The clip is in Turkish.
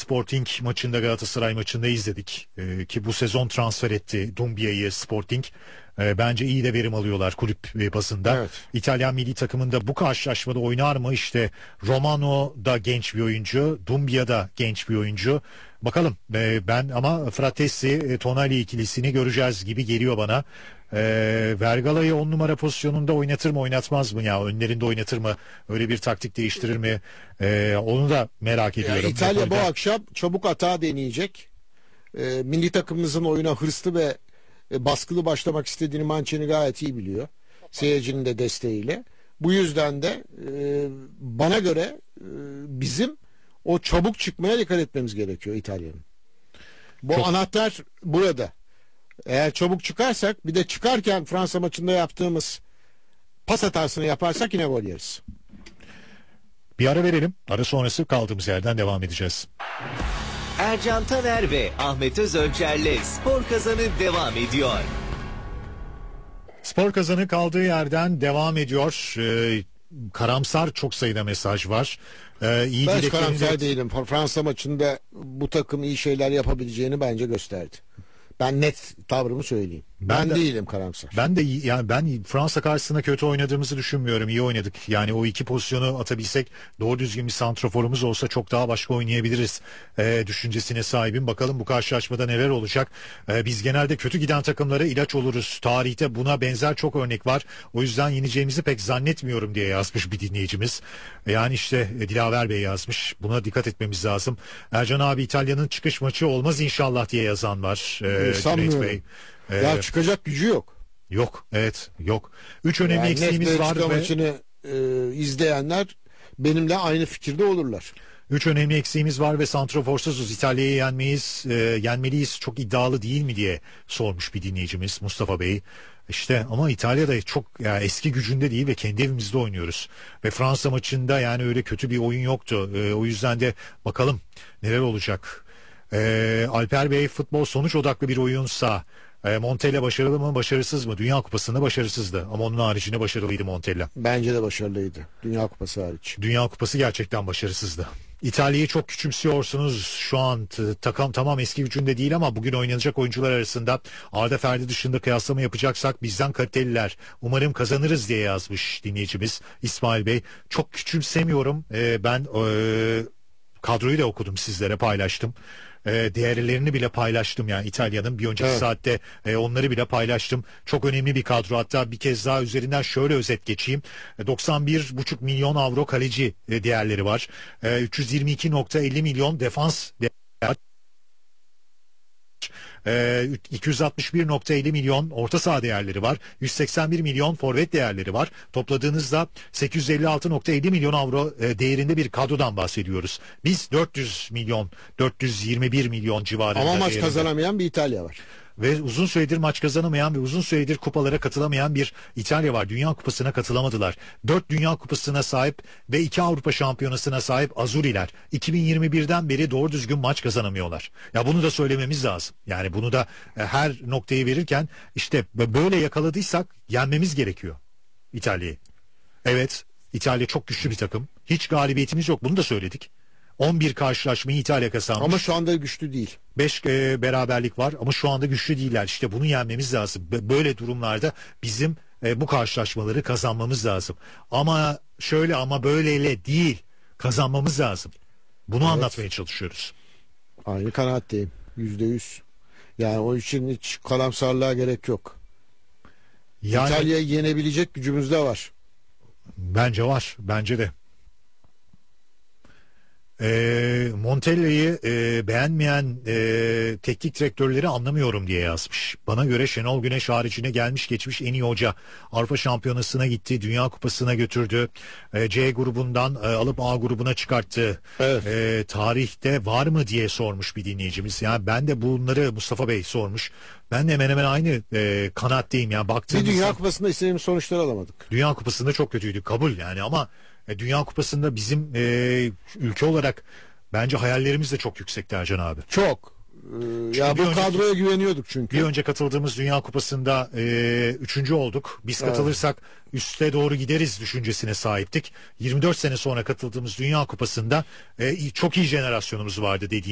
Sporting maçında, Galatasaray maçında izledik. Ki bu sezon transfer etti Dumbia'yı Sporting. Bence iyi de verim alıyorlar kulüp bazında. Evet. İtalyan milli takımında bu karşılaşmada oynar mı? İşte Romano da genç bir oyuncu, Dumbia da genç bir oyuncu. Bakalım, ben ama Fratesi Tonali ikilisini göreceğiz gibi geliyor bana. Vergala'yı 10 numara pozisyonunda oynatır mı oynatmaz mı, ya önlerinde oynatır mı, öyle bir taktik değiştirir mi, onu da merak ediyorum. İtalya bu akşam çabuk hata deneyecek. Milli takımımızın oyuna hırslı ve baskılı başlamak istediğini Mancini gayet iyi biliyor. Seyircinin de desteğiyle. Bu yüzden de bana göre bizim o çabuk çıkmaya dikkat etmemiz gerekiyor İtalya'nın. Bu anahtar burada. Eğer çabuk çıkarsak, bir de çıkarken Fransa maçında yaptığımız pas hatasını yaparsak yine gol yeriz. Bir ara verelim. Ara sonrası kaldığımız yerden devam edeceğiz. Ercan Taner ve Ahmet Özölçer'le Spor Kazanı devam ediyor. Spor Kazanı kaldığı yerden devam ediyor. Karamsar çok sayıda mesaj var. Ben hiç karamsar değilim. Fransa maçında bu takım iyi şeyler yapabileceğini bence gösterdi. Ben net tavrımı söyleyeyim. Ben değilim karamsar. Ben Fransa karşısında kötü oynadığımızı düşünmüyorum. İyi oynadık. Yani o iki pozisyonu atabilsek, doğru düzgün bir santraforumuz olsa çok daha başka oynayabiliriz düşüncesine sahibim. Bakalım bu karşılaşmada neler olacak. Biz genelde kötü giden takımlara ilaç oluruz. Tarihte buna benzer çok örnek var. O yüzden yeneceğimizi pek zannetmiyorum diye yazmış bir dinleyicimiz. Yani işte Dilaver Bey yazmış. Buna dikkat etmemiz lazım. Ercan abi, İtalya'nın çıkış maçı olmaz inşallah diye yazan var. Cüneyt Bey. Ya çıkacak gücü yok. Yok, evet, yok. 3 önemli eksiğimiz var ve maçını izleyenler benimle aynı fikirde olurlar. 3 önemli eksiğimiz var ve santraforsuzuz. İtalya'yı yenmeliyiz. Çok iddialı değil mi diye sormuş bir dinleyicimiz Mustafa Bey. İşte ama İtalya'da çok eski gücünde değil ve kendi evimizde oynuyoruz. Ve Fransa maçında yani öyle kötü bir oyun yoktu. O yüzden de bakalım neler olacak. Alper Bey, futbol sonuç odaklı bir oyunsa Montella başarılı mı başarısız mı? Dünya Kupası'nda başarısızdı ama onun haricinde başarılıydı Montella. Bence de başarılıydı. Dünya Kupası hariç. Dünya Kupası gerçekten başarısızdı. İtalya'yı çok küçümsüyorsunuz şu an. Takım tamam eski gücünde değil ama bugün oynanacak oyuncular arasında Arda Ferdi dışında kıyaslama yapacaksak bizden kaliteliler. Umarım kazanırız diye yazmış dinleyicimiz İsmail Bey. Çok küçümsemiyorum. Ben kadroyu da okudum, sizlere paylaştım. Değerlerini bile paylaştım, yani İtalya'nın bir önceki saatte onları bile paylaştım. Çok önemli bir kadro. Hatta bir kez daha üzerinden şöyle özet geçeyim. 91,5 milyon avro kaleci değerleri var. 322,50 milyon defans değerleri var. 261,50 milyon orta saha değerleri var. 181 milyon forvet değerleri var. Topladığınızda 856,50 milyon avro değerinde bir kadrodan bahsediyoruz. Biz 421 milyon civarında. Ama maç değerinde kazanamayan bir İtalya var. ve uzun süredir maç kazanamayan ve uzun süredir kupalara katılamayan bir İtalya var. Dünya Kupası'na katılamadılar. 4 Dünya Kupası'na sahip ve 2 Avrupa Şampiyonası'na sahip Azuriler 2021'den beri doğru düzgün maç kazanamıyorlar. Ya bunu da söylememiz lazım. Yani bunu da her noktayı verirken işte böyle yakaladıysak yenmemiz gerekiyor İtalya'yı. Evet, İtalya çok güçlü bir takım. Hiç galibiyetimiz yok. Bunu da söyledik. 11 karşılaşmayı İtalya kazanmış. Ama şu anda güçlü değil. 5 beraberlik var ama şu anda güçlü değiller. İşte bunu yenmemiz lazım. Böyle durumlarda bizim bu karşılaşmaları kazanmamız lazım. Ama şöyle ama böyleyle değil, kazanmamız lazım. Bunu anlatmaya çalışıyoruz. Aynı kanaatteyim. %100. Yani o için hiç karamsarlığa gerek yok. Yani, İtalya'yı yenebilecek gücümüz de var. bence var. Bence de. Montella'yı beğenmeyen teknik direktörleri anlamıyorum diye yazmış. Bana göre Şenol Güneş haricine gelmiş geçmiş en iyi hoca. Avrupa Şampiyonası'na gitti, Dünya Kupası'na götürdü. C grubundan alıp A grubuna çıkarttı. Evet. Tarihte var mı diye sormuş bir dinleyicimiz. Yani ben de bunları Mustafa Bey sormuş. Ben de hemen hemen aynı kanaatteyim. Yani baktığımızda Bir Dünya Kupası'nda istediğimiz sonuçları alamadık. Dünya Kupası'nda çok kötüydü, kabul yani, ama Dünya Kupası'nda bizim ülke olarak bence hayallerimiz de çok yüksekti Ercan abi. Çok. Ya bu kadroya güveniyorduk çünkü. Bir önce katıldığımız Dünya Kupası'nda 3. olduk. Biz katılırsak üste doğru gideriz düşüncesine sahiptik. 24 sene sonra katıldığımız Dünya Kupası'nda çok iyi jenerasyonumuz vardı dediğim